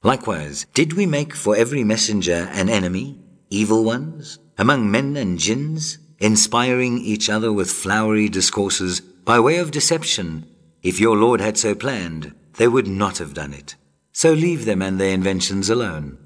Likewise, did we make for every messenger an enemy, evil ones, among men and jinns, inspiring each other with flowery discourses by way of deception? If your Lord had so planned, they would not have done it. So leave them and their inventions alone.